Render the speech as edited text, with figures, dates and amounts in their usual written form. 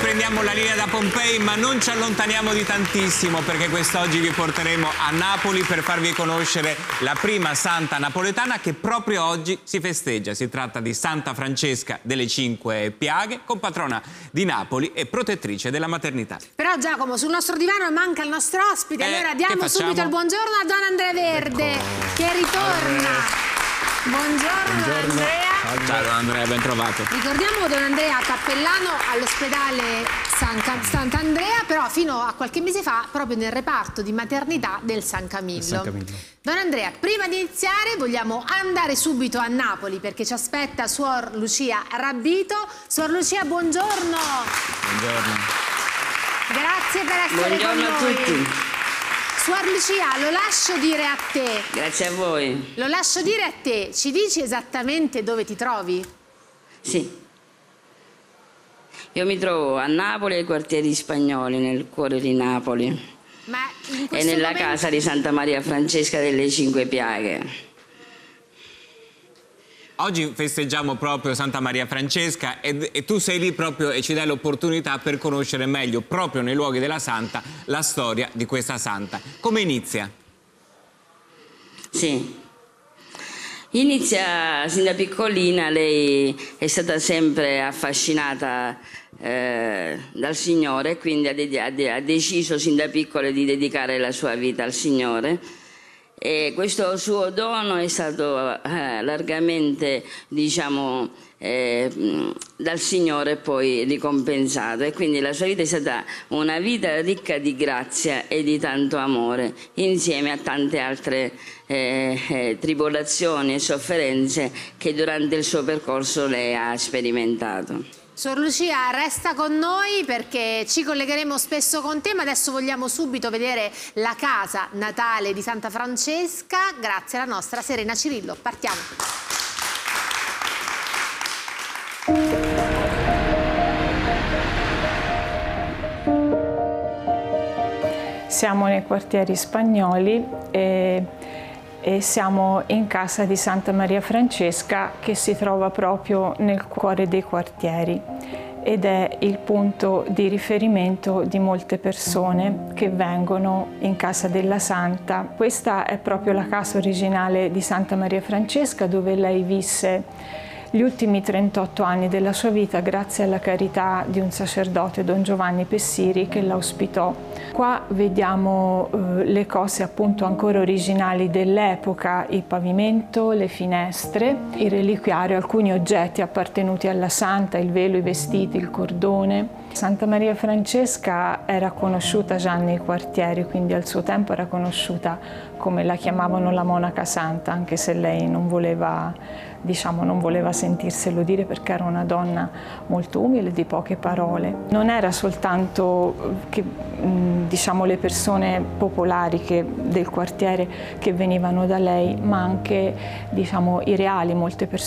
riprendiamo la linea da Pompei, ma non ci allontaniamo di tantissimo, perché quest'oggi vi porteremo a Napoli per farvi conoscere la prima santa napoletana che proprio oggi si festeggia. Si tratta di Santa Francesca delle Cinque Piaghe, compatrona di Napoli e protettrice della maternità. Però Giacomo, sul nostro divano manca il nostro ospite, allora diamo subito il buongiorno a Don Andrea Verde, che ritorna. Buongiorno. Andrea. Ciao Don Andrea, ben trovato. Ricordiamo Don Andrea cappellano all'ospedale Sant'Andrea, però fino a qualche mese fa proprio nel reparto di maternità del San Camillo. Don Andrea, prima di iniziare vogliamo andare subito a Napoli perché ci aspetta Suor Lucia Rabbito. Suor Lucia, buongiorno. Buongiorno. Grazie per essere con noi. Buongiorno a tutti. Suor Lucia, lo lascio dire a te. Grazie a voi. Lo lascio dire a te. Ci dici esattamente dove ti trovi? Sì. Io mi trovo a Napoli, ai quartieri spagnoli, nel cuore di Napoli. Ma in e questo nella momento... casa di Santa Maria Francesca delle Cinque Piaghe. Oggi festeggiamo proprio Santa Maria Francesca e tu sei lì proprio e ci dai l'opportunità per conoscere meglio, proprio nei luoghi della Santa, la storia di questa Santa. Come inizia? Sì. Inizia sin da piccolina, lei è stata sempre affascinata dal Signore e quindi ha deciso sin da piccola di dedicare la sua vita al Signore. E questo suo dono è stato largamente, diciamo, dal Signore poi ricompensato, e quindi la sua vita è stata una vita ricca di grazia e di tanto amore, insieme a tante altre tribolazioni e sofferenze che durante il suo percorso lei ha sperimentato. Suor Lucia, resta con noi perché ci collegheremo spesso con te, ma adesso vogliamo subito vedere la casa natale di Santa Francesca grazie alla nostra Serena Cirillo. Partiamo. Siamo nei quartieri spagnoli e siamo in casa di Santa Maria Francesca, che si trova proprio nel cuore dei quartieri ed è il punto di riferimento di molte persone che vengono in casa della Santa. Questa è proprio la casa originale di Santa Maria Francesca, dove lei visse gli ultimi 38 anni della sua vita grazie alla carità di un sacerdote, Don Giovanni Pessiri, che la ospitò. Qua vediamo le cose appunto ancora originali dell'epoca, il pavimento, le finestre, il reliquiario, alcuni oggetti appartenuti alla Santa, il velo, i vestiti, il cordone. Santa Maria Francesca era conosciuta già nei quartieri, quindi al suo tempo era conosciuta come la chiamavano la monaca santa, anche se lei non voleva, diciamo, non voleva sentirselo dire perché era una donna molto umile, di poche parole. Non era soltanto che, diciamo, le persone popolari del quartiere che venivano da lei, ma anche, diciamo, i reali, molte persone